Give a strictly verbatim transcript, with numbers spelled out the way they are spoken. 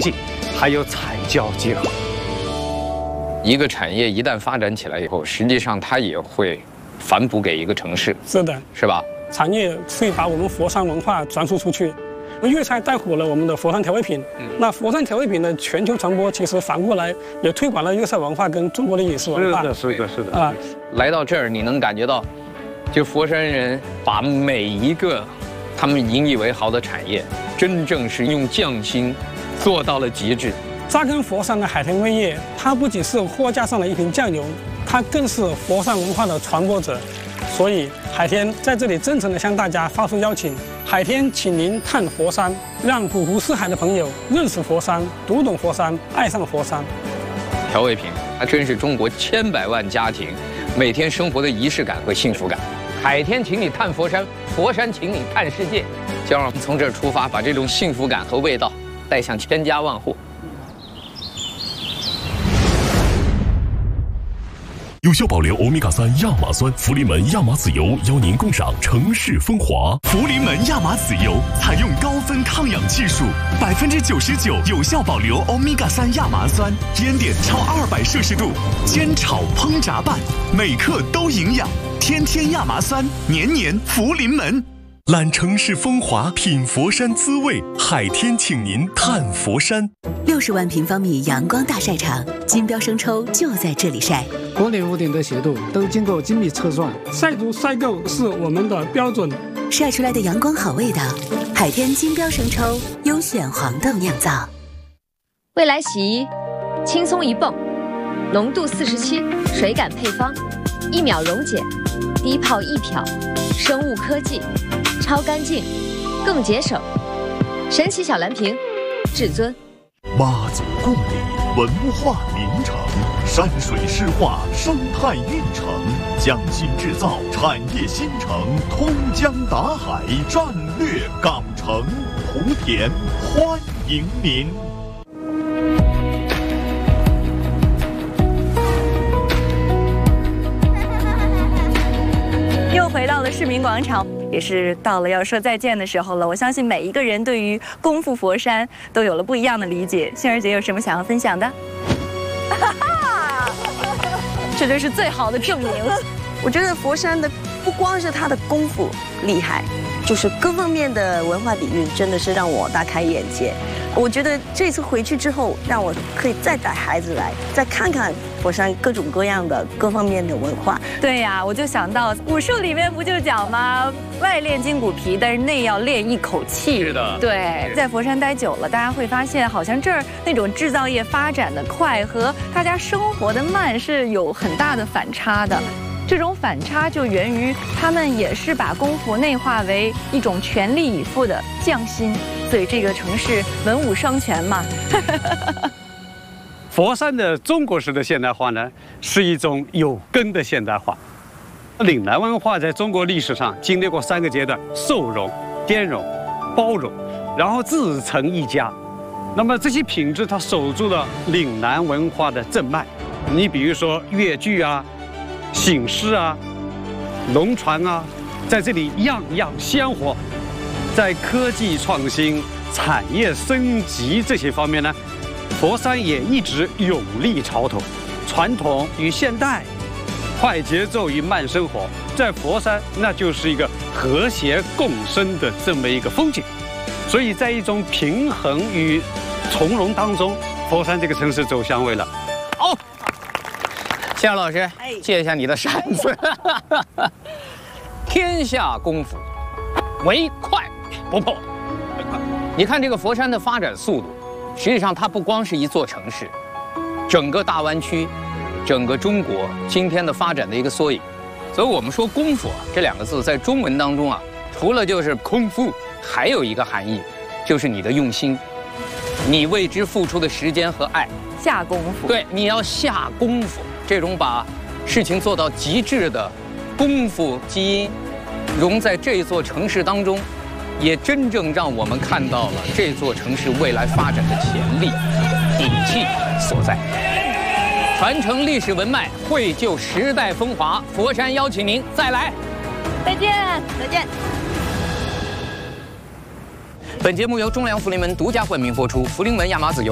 境，还有彩椒结合。 一个产业一旦发展起来以后，实际上它也会反哺给一个城市， 是的， 是吧？ 产业会把我们佛山文化传输出去。粤菜带火了我们的佛山调味品，嗯、那佛山调味品的全球传播，其实反过来也推广了粤菜文化跟中国的饮食文化。 是的，是的，是的。 啊， 来到这儿，你能感觉到，就佛山人把每一个他们引以为豪的产业，真正是用匠心做到了极致。 扎根佛山的海天味业，它不仅是货架上的一瓶酱油，它更是佛山文化的传播者。所以海天在这里真诚地向大家发出邀请，海天请您探佛山，让五湖四海的朋友认识佛山，读懂佛山，爱上佛山。 调味品，它真是中国千百万家庭每天生活的仪式感和幸福感。海天请你探佛山，佛山请你看世界，就让我们从这儿出发，把这种幸福感和味道带向千家万户。 有效保留欧米伽三亚麻酸，福临门亚麻籽油邀您共赏城市风华。 福临门亚麻籽油采用高分抗氧技术，百分之九十九有效保留欧米伽三亚麻酸，烟点超二百摄氏度，煎炒烹炸拌，每克都营养。天天亚麻酸，年年福临门。 览城市风华，品佛山滋味，海天请您探佛山。 六十万平方米阳光大晒场，金标生抽就在这里晒。 国内屋顶的斜度都经过精密测算， 晒足晒够是我们的标准。 晒出来的阳光好味道，海天金标生抽优选黄豆酿造。 未来洗衣，轻松一泵，浓度四十七，水感配方，一秒溶解，低泡一漂，生物科技，超干净，更节省。神奇小蓝瓶，至尊。 妈祖故里，文化名城，山水诗画，生态运城，匠心制造，产业新城，通江达海，战略港城。莆田欢迎您。 又回到了市民广场，也是到了要说再见的时候了。我相信每一个人对于功夫佛山都有了不一样的理解。杏儿姐有什么想要分享的？这就是最好的证明。 我觉得佛山的不光是它的功夫厉害，就是各方面的文化底蕴真的是让我大开眼界。我觉得这次回去之后，让我可以再带孩子来，再看看佛山各种各样的各方面的文化。 对呀，我就想到武术里面不就讲吗？外练筋骨皮，但是内要练一口气。 是的， 对，在佛山待久了，大家会发现，好像这儿那种制造业发展的快和大家生活的慢是有很大的反差的。这种反差就源于他们也是把功夫内化为一种全力以赴的匠心，所以这个城市文武双全嘛。 佛山的中国式的现代化呢，是一种有根的现代化。岭南文化在中国历史上经历过三个阶段：受容、兼容、包容，然后自成一家。那么这些品质，它守住了岭南文化的正脉。你比如说越剧啊、醒狮啊、龙船啊，在这里样样鲜活。在科技创新、产业升级这些方面呢，佛山也一直勇立潮头。传统与现代，快节奏与慢生活，在佛山那就是一个和谐共生的这么一个风景。所以在一种平衡与从容当中，佛山这个城市走向未来。好。 谢老师，借一下你的扇子。天下功夫，唯快不破。你看这个佛山的发展速度，实际上它不光是一座城市，整个大湾区，整个中国今天的发展的一个缩影。所以我们说功夫啊这两个字在中文当中啊，除了就是空腹，还有一个含义，就是你的用心，你为之付出的时间和爱。 下功夫。 对，你要下功夫。这种把事情做到极致的功夫基因，融在这座城市当中，也真正让我们看到了这座城市未来发展的潜力、底气所在。传承历史文脉，绘就时代风华。佛山邀请您再来。 再见，再见。 本节目由中粮福临门独家冠名播出，福临门亚麻籽油。